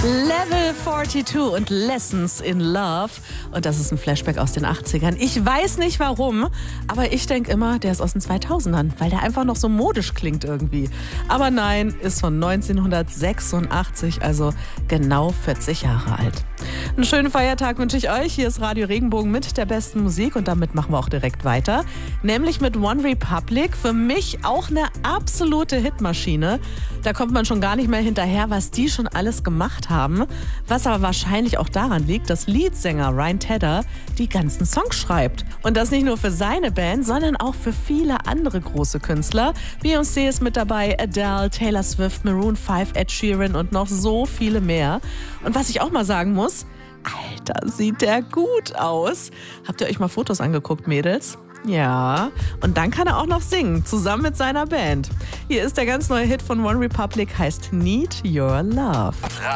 Level 42 und Lessons in Love. Und das ist ein Flashback aus den 80ern. Ich weiß nicht warum, aber ich denke immer, der ist aus den 2000ern, weil der einfach noch so modisch klingt irgendwie. Aber nein, ist von 1986, also genau 40 Jahre alt. Einen schönen Feiertag wünsche ich euch. Hier ist Radio Regenbogen mit der besten Musik und damit machen wir auch direkt weiter. Nämlich mit One Republic. Für mich auch eine absolute Hitmaschine. Da kommt man schon gar nicht mehr hinterher, was die schon alles gemacht haben. Was aber wahrscheinlich auch daran liegt, dass Leadsänger Ryan Tedder die ganzen Songs schreibt. Und das nicht nur für seine Band, sondern auch für viele andere große Künstler. Beyoncé ist mit dabei, Adele, Taylor Swift, Maroon 5, Ed Sheeran und noch so viele mehr. Und was ich auch mal sagen muss, Alter, sieht der gut aus. Habt ihr euch mal Fotos angeguckt, Mädels? Ja, und dann kann er auch noch singen, zusammen mit seiner Band. Hier ist der ganz neue Hit von One Republic, heißt Need Your Love.